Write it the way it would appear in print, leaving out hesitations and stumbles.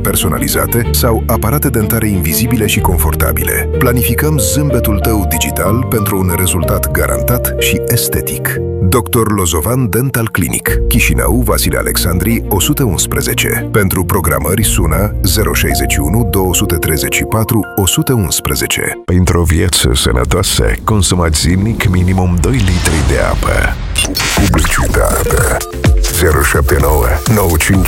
personalizate sau aparate dentare invizibile și confortabile. Planificăm zâmbetul tău digital pentru un rezultat garantat și estetic. Dr. Lozovan Dental Clinic, Chișinău, Vasile Alexandri, 111. Pentru programări sună 061 234 111. Pentru o viață sănătoasă, consumați zilnic minimum 2 litri de apă. Publicitate 079 95